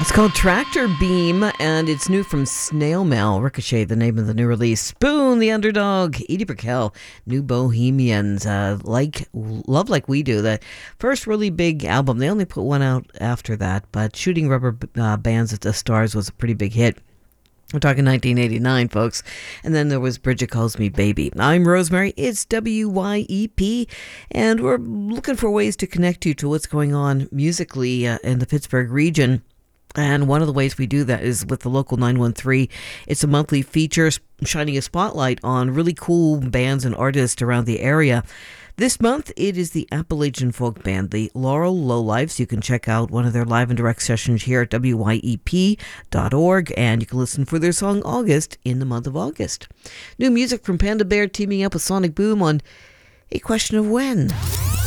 It's called Tractor Beam, and it's new from Snail Mail. Ricochet, the name of the new release. Spoon, the Underdog. Edie Brickell, New Bohemians. Love Like We Do. The first really big album. They only put one out after that, but Shooting Rubber Bands at the Stars was a pretty big hit. We're talking 1989, folks. And then there was Bridget Calls Me Baby. I'm Rosemary. It's WYEP. And we're looking for ways to connect you to what's going on musically in the Pittsburgh region. And one of the ways we do that is with the Local 913. It's a monthly feature shining a spotlight on really cool bands and artists around the area. This month, it is the Appalachian folk band, the Laurel Lowlifes. You can check out one of their live and direct sessions here at wyep.org, and you can listen for their song August in the month of August. New music from Panda Bear teaming up with Sonic Boom on A Question of When.